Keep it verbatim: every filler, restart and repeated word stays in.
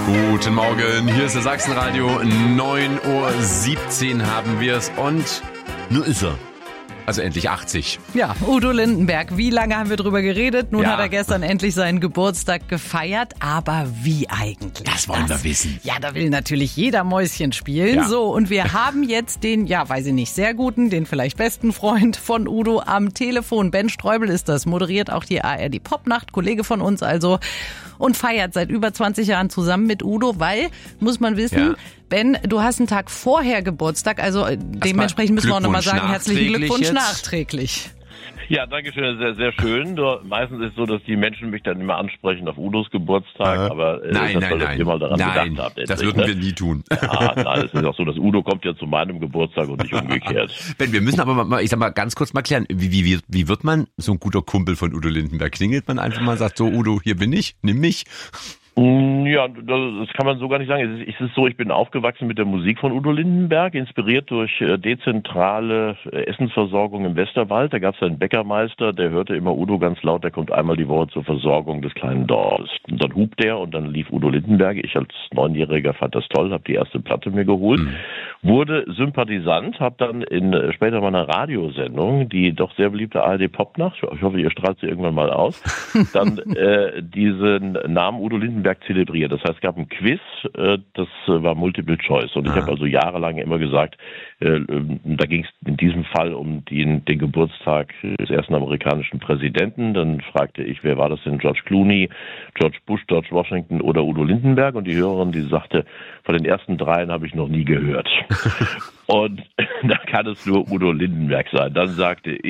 Guten Morgen, hier ist das Sachsenradio, neun Uhr siebzehn haben wir es und nur ist er. Also endlich achtzig. Ja, Udo Lindenberg, wie lange haben wir drüber geredet? Nun ja. hat er gestern endlich seinen Geburtstag gefeiert, aber wie eigentlich? Das wollen das? wir wissen. Ja, da will natürlich jeder Mäuschen spielen. Ja. So, und wir haben jetzt den, ja, weiß ich nicht, sehr guten, den vielleicht besten Freund von Udo am Telefon. Ben Streubel ist das, moderiert auch die A R D Popnacht, Kollege von uns also, und feiert seit über zwanzig Jahren zusammen mit Udo, weil, muss man wissen, ja. Ben, du hast einen Tag vorher Geburtstag, also dementsprechend müssen wir auch nochmal sagen, herzlichen Glückwunsch jetzt. nachträglich. Ja, danke schön, sehr, sehr schön. Nur meistens ist es so, dass die Menschen mich dann immer ansprechen auf Udos Geburtstag, äh, aber äh, nein, das, nein, nein, ihr mal daran nein, gedacht habt. Endlich, das würden ne? wir nie tun. Ja, nein, es ist auch so, dass Udo kommt ja zu meinem Geburtstag und nicht umgekehrt. Ben, wir müssen aber mal, ich sag mal, ganz kurz mal klären, wie, wie, wie wird man so ein guter Kumpel von Udo Lindenberg? Klingelt man einfach mal und sagt, so Udo, hier bin ich, nimm mich? Ja, das kann man so gar nicht sagen. Es ist so, ich bin aufgewachsen mit der Musik von Udo Lindenberg, inspiriert durch dezentrale Essensversorgung im Westerwald. Da gab es einen Bäckermeister, der hörte immer Udo ganz laut, der kommt einmal die Woche zur Versorgung des kleinen Dorfes. Und dann hub der und dann lief Udo Lindenberg. Ich als Neunjähriger fand das toll, habe die erste Platte mir geholt, mhm. wurde Sympathisant, habe dann in später meiner Radiosendung, die doch sehr beliebte A R D Popnacht, ich hoffe, ihr strahlt sie irgendwann mal aus, dann äh, diesen Namen Udo Lindenberg zelebriert. Das heißt, es gab ein Quiz, das war Multiple Choice. Und ich habe also jahrelang immer gesagt, da ging es in diesem Fall um den, den Geburtstag des ersten amerikanischen Präsidenten. Dann fragte ich, wer war das denn? George Clooney, George Bush, George Washington oder Udo Lindenberg? Und die Hörerin, die sagte, von den ersten dreien habe ich noch nie gehört. Und da kann es nur Udo Lindenberg sein. Dann sagte ich,